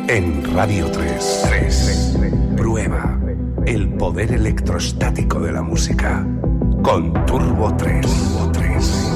En Radio 3. Prueba el poder electrostático de la música con Turbo 3.